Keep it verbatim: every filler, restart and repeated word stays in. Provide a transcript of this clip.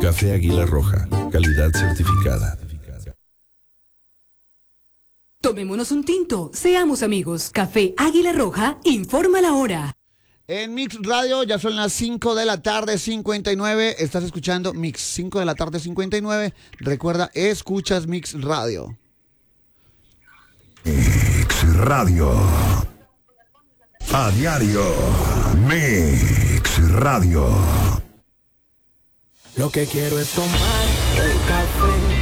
Café Águila Roja, calidad certificada. Tomémonos un tinto, seamos amigos. Café Águila Roja, informa la hora. En Mix Radio ya son las cinco de la tarde, cincuenta y nueve. Estás escuchando Mix, cinco de la tarde, cincuenta y nueve. Recuerda, escuchas Mix Radio. Mix Radio. A diario. Mix Radio. Lo que quiero es tomar el café